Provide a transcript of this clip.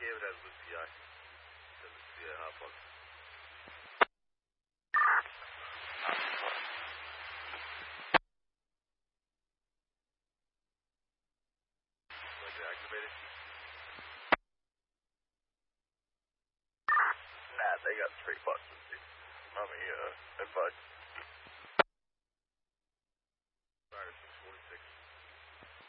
gave it as Lucia. Lucia Hopper. Was it activated? Nah, they got straight boxes. Mommy, advice.